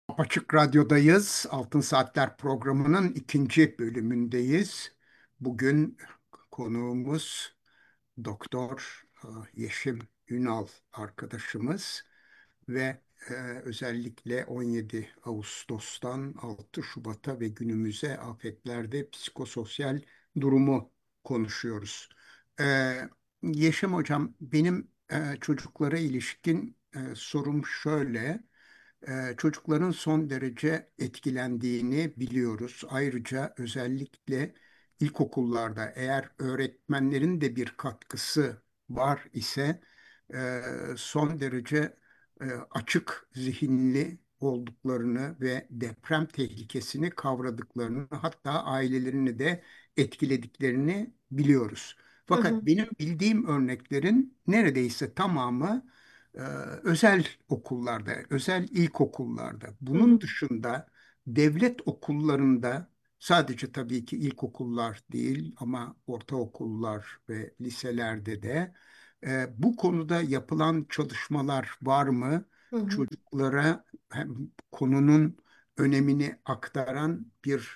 Açık Radyo'dayız. Altın Saatler programının ikinci bölümündeyiz. Bugün konuğumuz Doktor Yeşim Ünal arkadaşımız ve özellikle 17 Ağustos'tan 6 Şubat'a ve günümüze afetlerde psikososyal durumu konuşuyoruz. E, Yeşim Hocam, benim çocuklara ilişkin sorum şöyle. Çocukların son derece etkilendiğini biliyoruz. Ayrıca özellikle ilkokullarda eğer öğretmenlerin de bir katkısı var ise son derece açık zihinli olduklarını ve deprem tehlikesini kavradıklarını, hatta ailelerini de etkilediklerini biliyoruz. Hı Fakat hı, benim bildiğim örneklerin neredeyse tamamı e, özel okullarda, özel ilkokullarda. hı hı, Bunun dışında devlet okullarında, sadece tabii ki ilkokullar değil ama ortaokullar ve liselerde de bu konuda yapılan çalışmalar var mı? hı hı. Çocuklara hem konunun önemini aktaran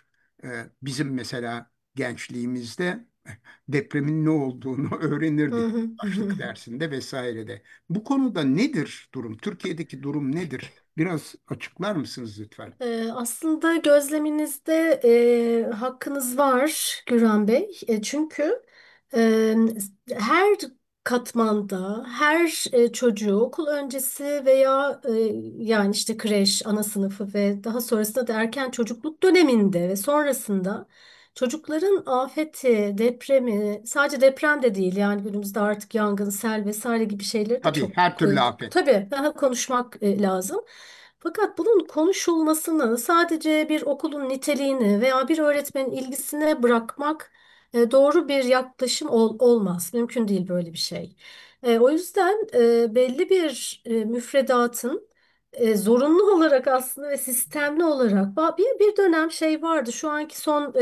bizim mesela gençliğimizde depremin ne olduğunu Hı öğrenirdik hı, hı hı. başlık dersinde vesairede. Bu konuda nedir durum? Türkiye'deki durum nedir? Biraz açıklar mısınız lütfen? Aslında gözleminizde hakkınız var Güran Bey. Çünkü e, her katmanda her çocuğu okul öncesi veya yani işte kreş, ana sınıfı ve daha sonrasında da erken çocukluk döneminde ve sonrasında çocukların afeti, depremi, sadece deprem de değil yani günümüzde artık yangın, sel vesaire gibi şeyleri de Tabii çok her türlü afet. tabii daha konuşmak lazım. Fakat bunun konuşulmasını sadece bir okulun niteliğini veya bir öğretmenin ilgisine bırakmak doğru bir yaklaşım olmaz. Mümkün değil böyle bir şey. O yüzden belli bir müfredatın zorunlu olarak aslında ve sistemli olarak bir dönem şey vardı. Şu anki son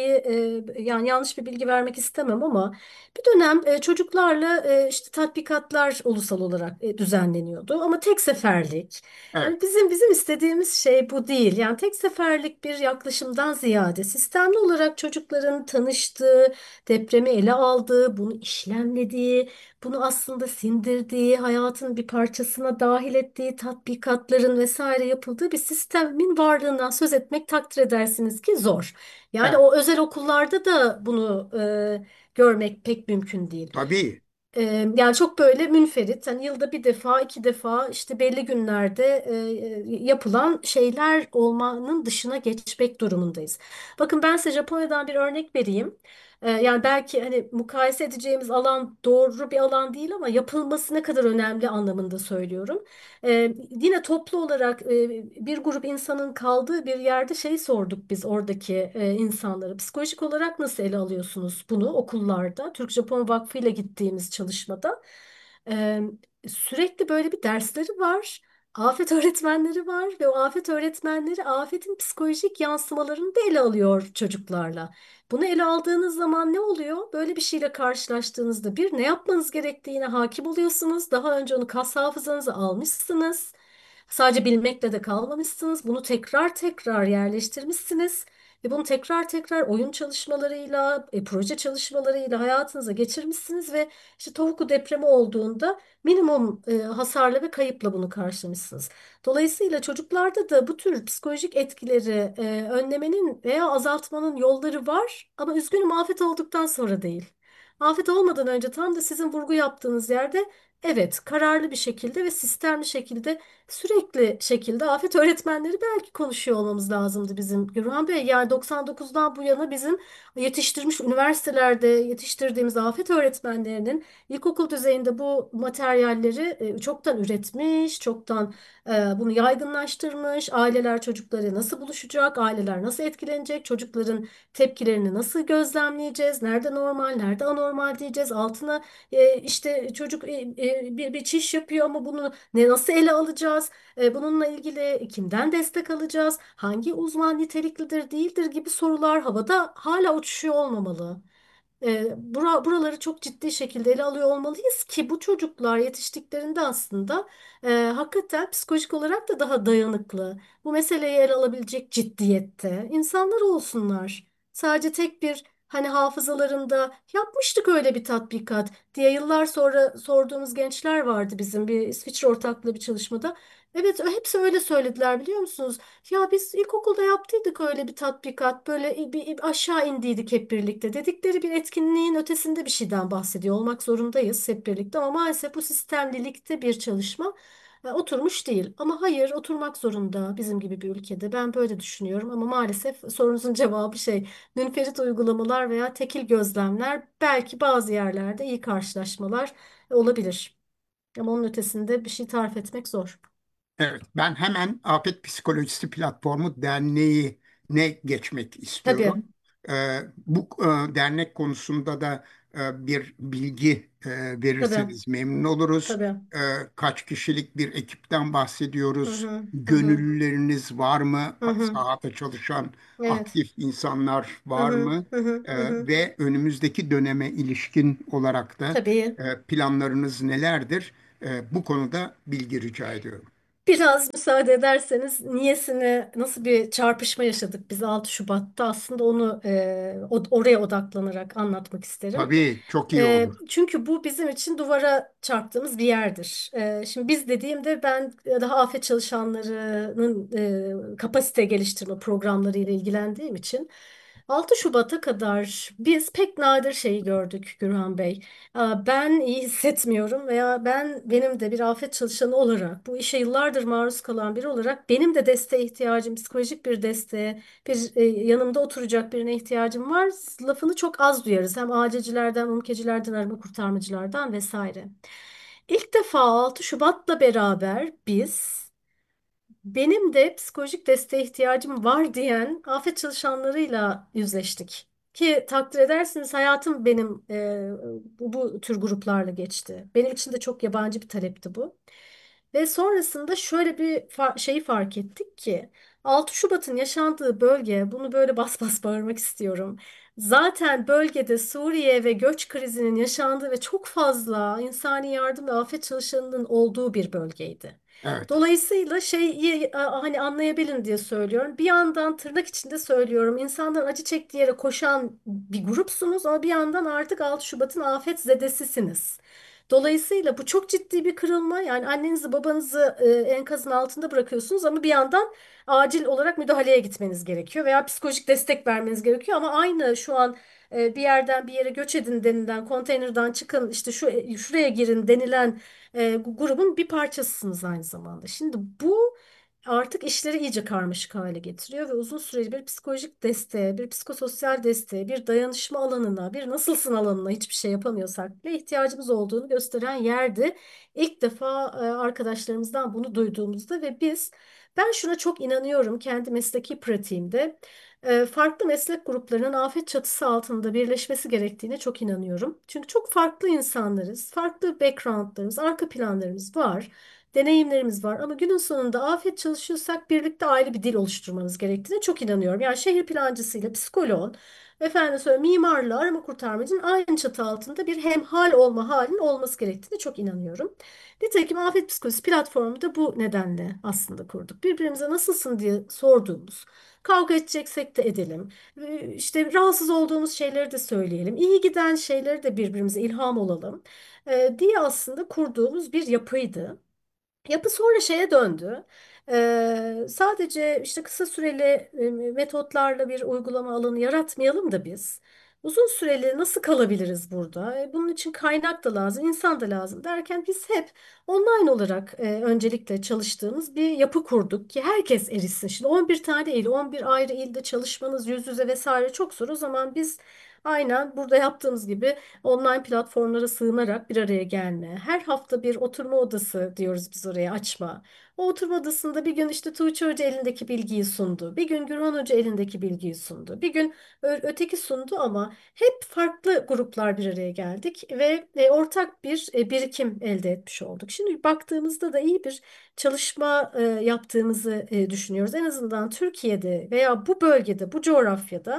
yani yanlış bir bilgi vermek istemem ama bir dönem çocuklarla işte tatbikatlar ulusal olarak düzenleniyordu ama tek seferlik. Yani Evet, bizim istediğimiz şey bu değil. Yani tek seferlik bir yaklaşımdan ziyade sistemli olarak çocukların tanıştığı, depremi ele aldığı, bunu işlemlediği, bunu aslında sindirdiği, hayatın bir parçasına dahil ettiği tatbikatların vesaire yapıldığı bir sistemin varlığından söz etmek takdir edersiniz ki zor. Yani evet. o özel okullarda da bunu görmek pek mümkün değil. Tabii. Yani çok böyle münferit, hani yılda bir defa, iki defa işte belli günlerde yapılan şeyler olmanın dışına geçmek durumundayız. Bakın ben size Japonya'dan bir örnek vereyim. Yani belki hani mukayese edeceğimiz alan doğru bir alan değil ama yapılması ne kadar önemli anlamında söylüyorum. Yine toplu olarak bir grup insanın kaldığı bir yerde şey sorduk biz oradaki insanlara. Psikolojik olarak nasıl ele alıyorsunuz bunu okullarda? Türk-Japon Vakfı ile gittiğimiz çalışmada. E, Sürekli böyle bir dersleri var. Afet öğretmenleri var ve o afet öğretmenleri afetin psikolojik yansımalarını da ele alıyor çocuklarla. Bunu ele aldığınız zaman ne oluyor? Böyle bir şeyle karşılaştığınızda bir ne yapmanız gerektiğine hakim oluyorsunuz. Daha önce onu kas hafızanıza almışsınız. Sadece bilmekle de kalmamışsınız. Bunu tekrar tekrar yerleştirmişsiniz. Ve bunu tekrar tekrar oyun çalışmalarıyla, proje çalışmalarıyla hayatınıza geçirmişsiniz ve işte Tohoku depremi olduğunda minimum hasarla ve kayıpla bunu karşılamışsınız. Dolayısıyla çocuklarda da bu tür psikolojik etkileri önlemenin veya azaltmanın yolları var ama üzgünüm afet olduktan sonra değil. Afet olmadan önce tam da sizin vurgu yaptığınız yerde evet kararlı bir şekilde ve sistemli şekilde sürekli şekilde afet öğretmenleri belki konuşuyor olmamız lazımdı bizim Gürhan Bey. Yani 99'dan bu yana bizim yetiştirmiş üniversitelerde yetiştirdiğimiz afet öğretmenlerinin ilkokul düzeyinde bu materyalleri çoktan üretmiş, çoktan bunu yaygınlaştırmış. Aileler çocukları nasıl buluşacak, aileler nasıl etkilenecek, çocukların tepkilerini nasıl gözlemleyeceğiz, nerede normal, nerede anormal diyeceğiz. Altına işte çocuk bir çiş yapıyor ama bunu nasıl ele alacağız? Bununla ilgili kimden destek alacağız? Hangi uzman niteliklidir, değildir gibi sorular havada hala uçuşuyor olmamalı. Buraları çok ciddi şekilde ele alıyor olmalıyız ki bu çocuklar yetiştiklerinde aslında hakikaten psikolojik olarak da daha dayanıklı, bu meseleyi ele alabilecek ciddiyette insanlar olsunlar. Sadece tek bir hani hafızalarında yapmıştık öyle bir tatbikat diye yıllar sonra sorduğumuz gençler vardı bizim bir İsviçre ortaklığı bir çalışmada. Evet, hepsi öyle söylediler biliyor musunuz? Ya biz ilkokulda yaptıydık öyle bir tatbikat, böyle bir aşağı indiydik hep birlikte dedikleri bir etkinliğin ötesinde bir şeyden bahsediyor olmak zorundayız hep birlikte ama maalesef bu sistemlilikte bir çalışma oturmuş değil. Ama hayır, oturmak zorunda bizim gibi bir ülkede. Ben böyle düşünüyorum ama maalesef sorunuzun cevabı münferit uygulamalar veya tekil gözlemler, belki bazı yerlerde iyi karşılaşmalar olabilir. Ama onun ötesinde bir şey tarif etmek zor. Evet, ben hemen Afet Psikolojisi Platformu Derneği'ne geçmek Tabii, istiyorum. Bu dernek konusunda da bir bilgi tabii, verirseniz memnun oluruz. tabii. E, Kaç kişilik bir ekipten Hı bahsediyoruz? hı, hı hı, Gönüllüleriniz var mı? hı hı. Sahada çalışan Evet. aktif insanlar Hı var hı, mı? hı hı, hı hı. Ve önümüzdeki döneme ilişkin olarak da Tabii. planlarınız nelerdir? Bu konuda bilgi rica ediyorum. Biraz müsaade ederseniz niyesine nasıl bir çarpışma yaşadık biz 6 Şubat'ta, aslında onu oraya odaklanarak anlatmak isterim. Tabii çok iyi olur. Çünkü bu bizim için duvara çarptığımız bir yerdir. Şimdi biz dediğimde ben daha afet çalışanlarının kapasite geliştirme programları ile ilgilendiğim için 6 Şubat'a kadar biz pek nadir şeyi gördük Gürhan Bey. Ben iyi hissetmiyorum veya benim de bir afet çalışanı olarak bu işe yıllardır maruz kalan biri olarak benim de desteğe ihtiyacım, psikolojik bir desteğe, bir yanımda oturacak birine ihtiyacım var. Lafını çok az duyarız. Hem acilcilerden, umkecilerden, arama kurtarmacılardan vesaire. İlk defa 6 Şubat'la beraber biz benim de psikolojik desteğe ihtiyacım var diyen afet çalışanlarıyla yüzleştik. Ki takdir edersiniz hayatım benim bu tür gruplarla geçti. Benim için de çok yabancı bir talepti bu. Ve sonrasında şöyle bir şeyi fark ettik ki 6 Şubat'ın yaşandığı bölge, bunu böyle bas bas bağırmak istiyorum. Zaten bölgede Suriye ve göç krizinin yaşandığı ve çok fazla insani yardım ve afet çalışanının olduğu bir bölgeydi. Evet, Dolayısıyla hani anlayabilin diye söylüyorum. Bir yandan tırnak içinde söylüyorum. İnsanların acı çektiği yere koşan bir grupsunuz ama bir yandan artık 6 Şubat'ın afet zedesisiniz. Dolayısıyla bu çok ciddi bir kırılma. Yani annenizi babanızı enkazın altında bırakıyorsunuz ama bir yandan acil olarak müdahaleye gitmeniz gerekiyor veya psikolojik destek vermeniz gerekiyor ama aynı şu an bir yerden bir yere göç edin denilen, konteynerden çıkın işte şuraya girin denilen grubun bir parçasısınız aynı zamanda. Şimdi bu artık işleri iyice karmaşık hale getiriyor ve uzun süreli bir psikolojik desteğe, bir psikososyal desteğe, bir dayanışma alanına, bir nasılsın alanına hiçbir şey yapamıyorsak bile ihtiyacımız olduğunu gösteren yerdi. İlk defa arkadaşlarımızdan bunu duyduğumuzda ve ben şuna çok inanıyorum kendi mesleki pratiğimde. Farklı meslek gruplarının afet çatısı altında birleşmesi gerektiğine çok inanıyorum. Çünkü çok farklı insanlarız, farklı backgroundlarımız, arka planlarımız var, deneyimlerimiz var. Ama günün sonunda afet çalışıyorsak birlikte ayrı bir dil oluşturmamız gerektiğine çok inanıyorum. Yani şehir plancısıyla psikoloğun, efendim söyleyeyim mimarla arama kurtarmacının aynı çatı altında bir hemhal olma halinin olması gerektiğine çok inanıyorum. Nitekim Afet Psikolojisi platformu da bu nedenle aslında kurduk. Birbirimize nasılsın diye sorduğumuz, kavga edeceksek de edelim. İşte rahatsız olduğumuz şeyleri de söyleyelim. İyi giden şeyleri de birbirimize ilham olalım diye aslında kurduğumuz bir yapıydı. Yapı sonra şeye döndü. Sadece işte kısa süreli metotlarla bir uygulama alanı yaratmayalım da biz. Uzun süreli nasıl kalabiliriz burada? Bunun için kaynak da lazım, insan da lazım derken biz hep online olarak öncelikle çalıştığımız bir yapı kurduk ki herkes erişsin. Şimdi 11 tane il, 11 ayrı ilde çalışmanız yüz yüze vesaire çok zor. O zaman biz aynen burada yaptığımız gibi online platformlara sığınarak bir araya gelme. Her hafta bir oturma odası diyoruz biz oraya açma. O oturma odasında bir gün işte Tuğçe Hoca elindeki bilgiyi sundu. Bir gün Gürhan Hoca elindeki bilgiyi sundu. Bir gün öteki sundu ama hep farklı gruplar bir araya geldik ve ortak bir birikim elde etmiş olduk. Şimdi baktığımızda da iyi bir çalışma yaptığımızı düşünüyoruz. En azından Türkiye'de veya bu bölgede, bu coğrafyada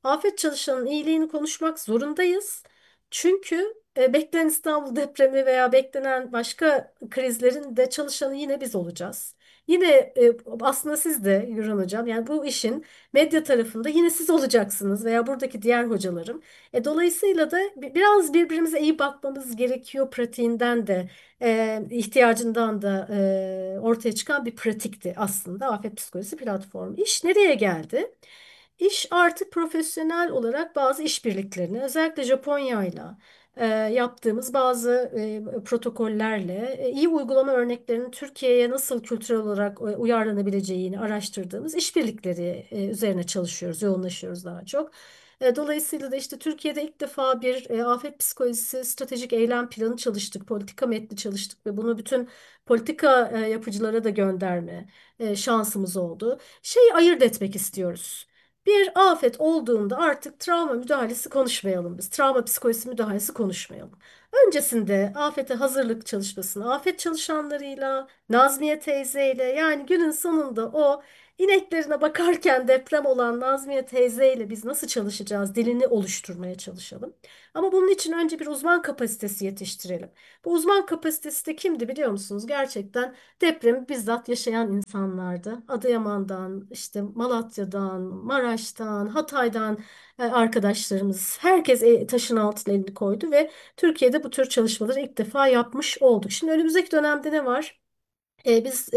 afet çalışanının iyiliğini konuşmak zorundayız. Çünkü beklenen İstanbul depremi veya beklenen başka krizlerin de çalışanı yine biz olacağız. Yine aslında siz de Gürhan Hocam, yani bu işin medya tarafında yine siz olacaksınız veya buradaki diğer hocalarım. Dolayısıyla da biraz birbirimize iyi bakmamız gerekiyor pratiğinden de ihtiyacından da ortaya çıkan bir pratikti aslında Afet Psikolojisi platformu. İş nereye geldi? İş artık profesyonel olarak bazı işbirliklerini, özellikle Japonya'yla yaptığımız bazı protokollerle iyi uygulama örneklerinin Türkiye'ye nasıl kültürel olarak uyarlanabileceğini araştırdığımız işbirlikleri üzerine çalışıyoruz, yoğunlaşıyoruz daha çok. Dolayısıyla da işte Türkiye'de ilk defa bir afet psikolojisi stratejik eylem planı çalıştık, politika metni çalıştık ve bunu bütün politika yapıcılara da gönderme şansımız oldu. Şeyi ayırt etmek istiyoruz. Bir afet olduğunda artık travma müdahalesi konuşmayalım biz. Travma psikolojisi müdahalesi konuşmayalım. Öncesinde afete hazırlık çalışmasını, afet çalışanlarıyla, Nazmiye teyzeyle, yani günün sonunda o ineklerine bakarken deprem olan Nazmiye teyzeyle biz nasıl çalışacağız? Dilini oluşturmaya çalışalım. Ama bunun için önce bir uzman kapasitesi yetiştirelim. Bu uzman kapasitesi de kimdi biliyor musunuz? Gerçekten depremi bizzat yaşayan insanlardı. Adıyaman'dan, işte Malatya'dan, Maraş'tan, Hatay'dan arkadaşlarımız, herkes taşın altına elini koydu ve Türkiye'de bu tür çalışmaları ilk defa yapmış olduk. Şimdi önümüzdeki dönemde ne var? Biz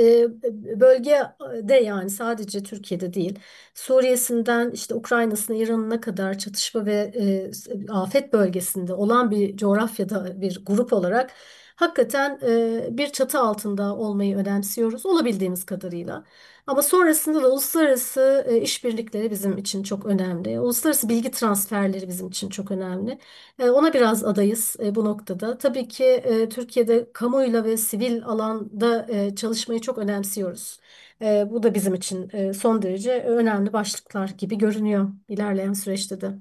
bölgede, yani sadece Türkiye'de değil, Suriye'sinden işte Ukrayna'sına, İran'ına kadar çatışma ve afet bölgesinde olan bir coğrafyada bir grup olarak hakikaten bir çatı altında olmayı önemsiyoruz olabildiğimiz kadarıyla. Ama sonrasında da uluslararası işbirlikleri bizim için çok önemli. Uluslararası bilgi transferleri bizim için çok önemli. Ona biraz adayız bu noktada. Tabii ki Türkiye'de kamuyla ve sivil alanda çalışmayı çok önemsiyoruz. Bu da bizim için son derece önemli başlıklar gibi görünüyor ilerleyen süreçte de.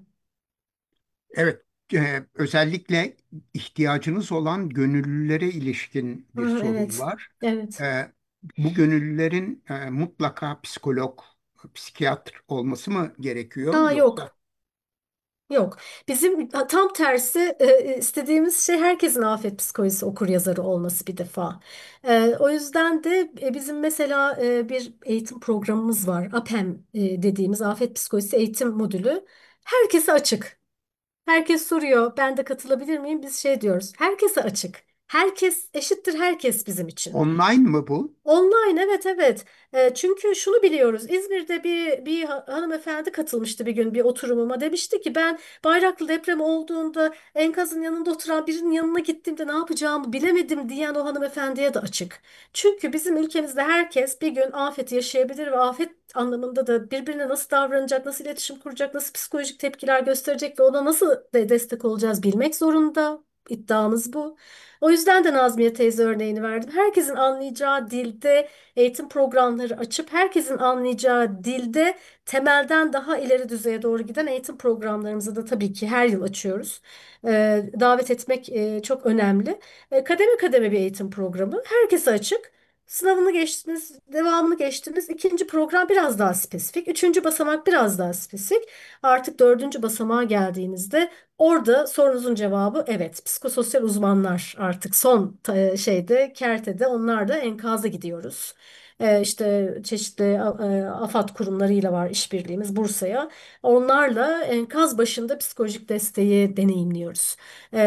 Evet, özellikle ihtiyacınız olan gönüllülere ilişkin bir Hı, sorun evet, var. evet. Bu gönüllülerin mutlaka psikolog, psikiyatr olması mı gerekiyor Aa, yoksa? yok. Yok. Bizim tam tersi istediğimiz şey herkesin afet psikolojisi okur yazarı olması bir defa. O yüzden de bizim mesela bir eğitim programımız var. APEM dediğimiz afet psikolojisi eğitim modülü. Herkese açık. Herkes soruyor, ben de katılabilir miyim? Biz şey diyoruz, herkese açık. Herkes eşittir, herkes bizim için. Online mı bu? Online, evet, evet. Çünkü şunu biliyoruz, İzmir'de bir hanımefendi katılmıştı bir gün bir oturumuma, demişti ki ben Bayraklı deprem olduğunda enkazın yanında oturan birinin yanına gittiğimde ne yapacağımı bilemedim diyen o hanımefendiye de açık. Çünkü bizim ülkemizde herkes bir gün afeti yaşayabilir ve afet anlamında da birbirine nasıl davranacak, nasıl iletişim kuracak, nasıl psikolojik tepkiler gösterecek ve ona nasıl destek olacağız bilmek zorunda. İddiamız bu. O yüzden de Nazmiye teyze örneğini verdim. Herkesin anlayacağı dilde eğitim programları açıp herkesin anlayacağı dilde temelden daha ileri düzeye doğru giden eğitim programlarımızı da tabii ki her yıl açıyoruz. Davet etmek çok önemli. Kademe kademe bir eğitim programı. Herkese açık. Sınavını geçtiniz, devamını geçtiniz. İkinci program biraz daha spesifik. Üçüncü basamak biraz daha spesifik. Artık dördüncü basamağa geldiğinizde orada sorunuzun cevabı evet. Psikososyal uzmanlar artık son şeyde, kertede, onlar da enkaza gidiyoruz. İşte çeşitli AFAD kurumlarıyla var işbirliğimiz Bursa'ya. Onlarla enkaz başında psikolojik desteği deneyimliyoruz.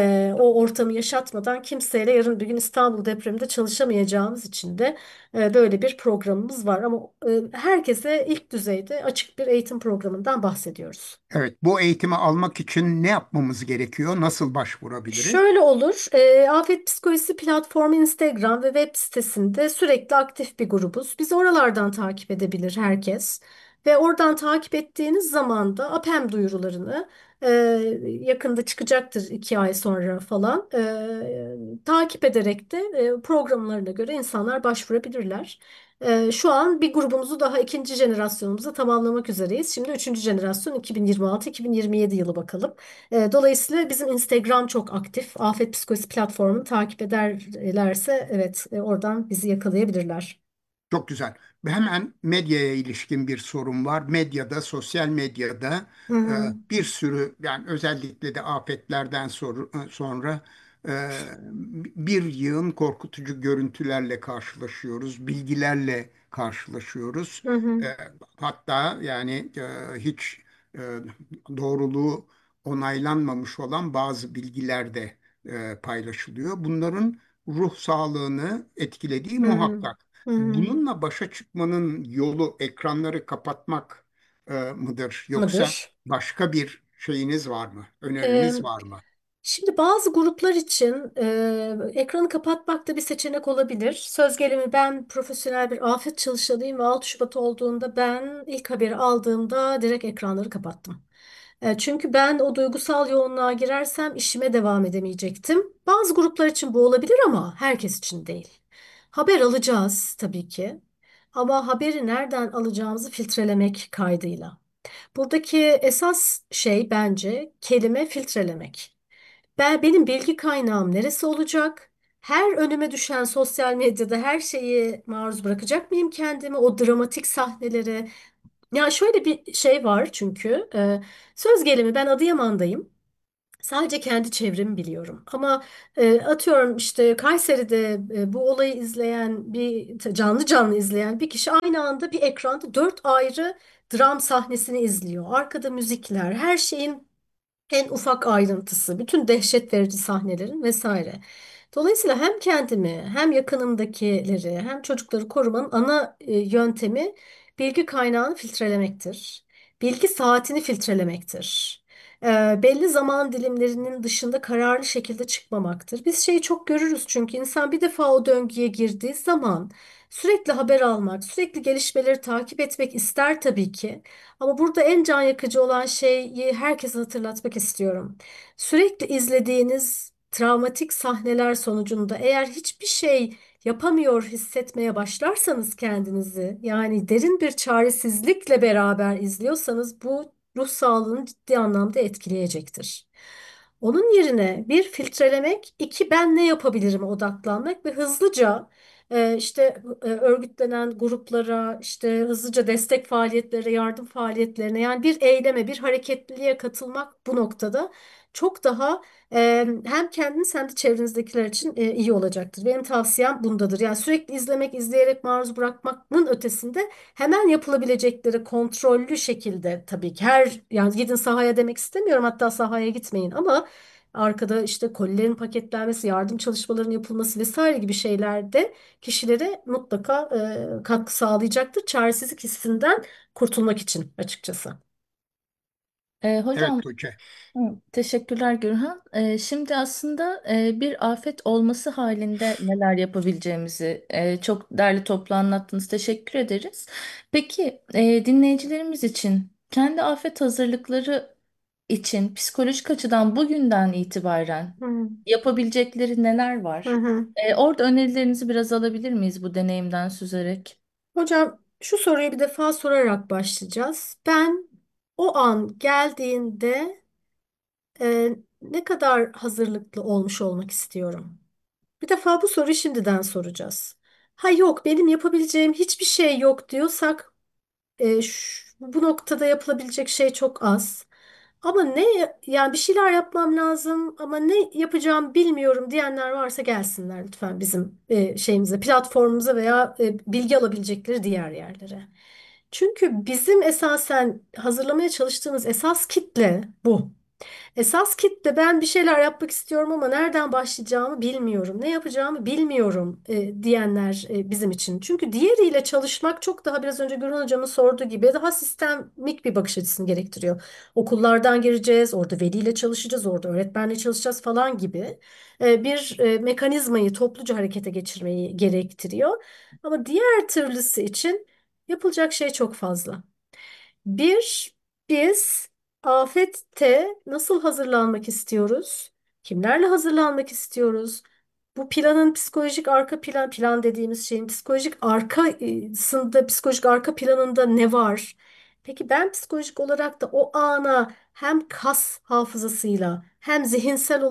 O ortamı yaşatmadan kimseyle yarın bir gün İstanbul depreminde çalışamayacağımız için de böyle bir programımız var. Ama herkese ilk düzeyde açık bir eğitim programından bahsediyoruz. Evet, bu eğitimi almak için ne yapmamız gerekiyor? Nasıl başvurabiliriz? Şöyle olur, Afet Psikolojisi platformu Instagram ve web sitesinde sürekli aktif bir grubuz. Bizi oralardan takip edebilir herkes. Ve oradan takip ettiğiniz zaman da APEM duyurularını e, yakında çıkacaktır 2 ay sonra falan. Takip ederek de programlarına göre insanlar başvurabilirler. Şu an bir grubumuzu daha ikinci jenerasyonumuza tamamlamak üzereyiz. Şimdi üçüncü jenerasyon 2026-2027 yılı bakalım. Dolayısıyla bizim Instagram çok aktif. Afet Psikolojisi platformunu takip ederlerse evet oradan bizi yakalayabilirler. Çok güzel. Hemen medyaya ilişkin bir sorun var. Medyada, sosyal medyada Hı hı. bir sürü, yani özellikle de afetlerden sonra bir yığın korkutucu görüntülerle karşılaşıyoruz, bilgilerle karşılaşıyoruz. Hı hı. E, Hatta yani hiç e, doğruluğu onaylanmamış olan bazı bilgiler de paylaşılıyor. Bunların ruh sağlığını etkilediği Hı hı. muhakkak. Hı hı. Bununla başa çıkmanın yolu ekranları kapatmak mıdır? Yoksa Mıdır? başka bir şeyiniz var mı? Ee, Öneriniz var mı? Şimdi bazı gruplar için ekranı kapatmak da bir seçenek olabilir. Söz gelimi ben profesyonel bir afet çalışanıyım ve 6 Şubat olduğunda ben ilk haberi aldığımda direkt ekranları kapattım. Çünkü ben o duygusal yoğunluğa girersem işime devam edemeyecektim. Bazı gruplar için bu olabilir ama herkes için değil. Haber alacağız tabii ki. Ama haberi nereden alacağımızı filtrelemek kaydıyla. Buradaki esas şey bence kelime filtrelemek. Benim bilgi kaynağım neresi olacak? Her önüme düşen sosyal medyada her şeyi maruz bırakacak mıyım kendimi? O dramatik sahneleri. Ya şöyle bir şey var çünkü söz gelimi ben Adıyaman'dayım. Sadece kendi çevremi biliyorum. Ama atıyorum işte Kayseri'de bu olayı izleyen canlı canlı izleyen bir kişi aynı anda bir ekranda dört ayrı dram sahnesini izliyor. Arkada müzikler, her şeyin en ufak ayrıntısı, bütün dehşet verici sahnelerin vesaire. Dolayısıyla hem kendimi hem yakınımdakileri hem çocukları korumanın ana yöntemi bilgi kaynağını filtrelemektir. Bilgi saatini filtrelemektir. Belli zaman dilimlerinin dışında kararlı şekilde çıkmamaktır. Biz şeyi çok görürüz çünkü insan bir defa o döngüye girdiği zaman sürekli haber almak, sürekli gelişmeleri takip etmek ister tabii ki. Ama burada en can yakıcı olan şeyi herkese hatırlatmak istiyorum. Sürekli izlediğiniz travmatik sahneler sonucunda eğer hiçbir şey yapamıyor hissetmeye başlarsanız kendinizi, yani derin bir çaresizlikle beraber izliyorsanız bu ruh sağlığını ciddi anlamda etkileyecektir. Onun yerine bir filtrelemek, iki ben ne yapabilirime odaklanmak ve hızlıca işte örgütlenen gruplara, işte hızlıca destek faaliyetlere, yardım faaliyetlerine yani bir eyleme, bir hareketliliğe katılmak bu noktada çok daha hem kendiniz hem de çevrenizdekiler için iyi olacaktır. Benim tavsiyem bundadır. Yani sürekli izlemek, izleyerek maruz bırakmanın ötesinde hemen yapılabilecekleri kontrollü şekilde tabii ki yani gidin sahaya demek istemiyorum hatta sahaya gitmeyin ama arkada işte kolilerin paketlenmesi, yardım çalışmalarının yapılması vesaire gibi şeylerde kişilere mutlaka katkı sağlayacaktır. Çaresizlik hissinden kurtulmak için açıkçası. Hocam, Evet. Evet Tuğçe. hı, teşekkürler Gürhan. Şimdi aslında bir afet olması halinde neler yapabileceğimizi çok derli toplu anlattınız. Teşekkür ederiz. Peki dinleyicilerimiz için kendi afet hazırlıkları için psikolojik açıdan bugünden itibaren Hı yapabilecekleri neler hı. var? Hı. Orada önerilerinizi biraz alabilir miyiz bu deneyimden süzerek? Hocam şu soruyu bir defa sorarak başlayacağız. Ben o an geldiğinde ne kadar hazırlıklı olmuş olmak istiyorum? Bir defa bu soruyu şimdiden soracağız. Ha yok benim yapabileceğim hiçbir şey yok diyorsak bu noktada yapılabilecek şey çok az. Ama yani bir şeyler yapmam lazım ama ne yapacağım bilmiyorum diyenler varsa gelsinler lütfen bizim şeyimize, platformumuza veya bilgi alabilecekleri diğer yerlere. Çünkü bizim esasen hazırlamaya çalıştığımız esas kitle bu. Esas kitle ben bir şeyler yapmak istiyorum ama nereden başlayacağımı bilmiyorum, ne yapacağımı bilmiyorum diyenler bizim için. Çünkü diğeriyle çalışmak çok daha biraz önce Gürhan Hocam'ın sorduğu gibi daha sistemik bir bakış açısını gerektiriyor. Okullardan gireceğiz, orada veliyle çalışacağız, orada öğretmenle çalışacağız falan gibi bir mekanizmayı topluca harekete geçirmeyi gerektiriyor. Ama diğer türlüsü için yapılacak şey çok fazla. Bir, biz afette nasıl hazırlanmak istiyoruz? Kimlerle hazırlanmak istiyoruz? Bu planın psikolojik arka plan dediğimiz şeyin psikolojik arkasında, psikolojik arka planında ne var? Peki ben psikolojik olarak da o ana hem kas hafızasıyla hem zihinsel olarak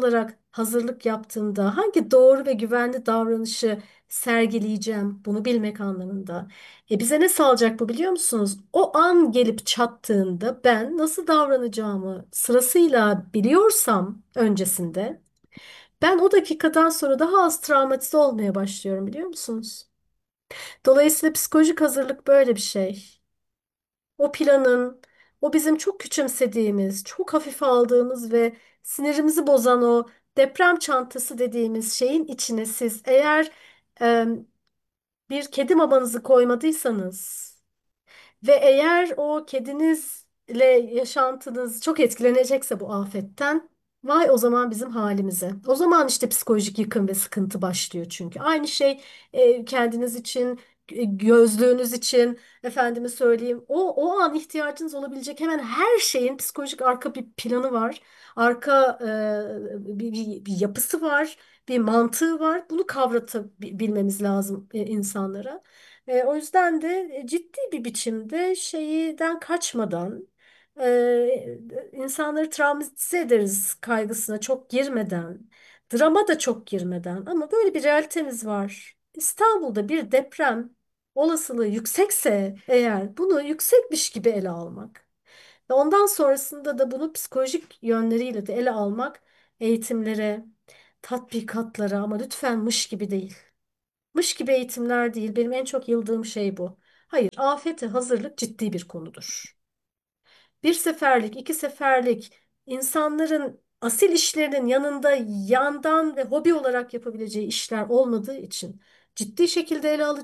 hazırlık yaptığımda hangi doğru ve güvenli davranışı sergileyeceğim bunu bilmek anlamında. Bize ne sağlayacak bu biliyor musunuz? O an gelip çattığında ben nasıl davranacağımı sırasıyla biliyorsam öncesinde ben o dakikadan sonra daha az travmatize olmaya başlıyorum biliyor musunuz? Dolayısıyla psikolojik hazırlık böyle bir şey. O planın, o bizim çok küçümsediğimiz, çok hafife aldığımız ve sinirimizi bozan o deprem çantası dediğimiz şeyin içine siz eğer e, bir kedi mamanızı koymadıysanız ve eğer o kedinizle yaşantınız çok etkilenecekse bu afetten, vay o zaman bizim halimize. O zaman işte psikolojik yıkım ve sıkıntı başlıyor çünkü. Aynı şey kendiniz için, gözlüğünüz için, efendime söyleyeyim, o an ihtiyacınız olabilecek hemen her şeyin psikolojik arka bir planı var. Arka bir yapısı var, bir mantığı var. Bunu kavratabilmemiz lazım insanlara. O yüzden de ciddi bir biçimde şeyden kaçmadan insanları travmatize ederiz kaygısına çok girmeden, drama da çok girmeden ama böyle bir realitemiz var. İstanbul'da bir deprem olasılığı yüksekse eğer bunu yüksekmiş gibi ele almak ve ondan sonrasında da bunu psikolojik yönleriyle de ele almak eğitimlere, tatbikatlara ama lütfen mış gibi değil. Mış gibi eğitimler değil. Benim en çok yıldığım şey bu. Hayır, afete hazırlık ciddi bir konudur. Bir seferlik, iki seferlik insanların asil işlerinin yanında yandan ve hobi olarak yapabileceği işler olmadığı için ciddi şekilde ele alacağız.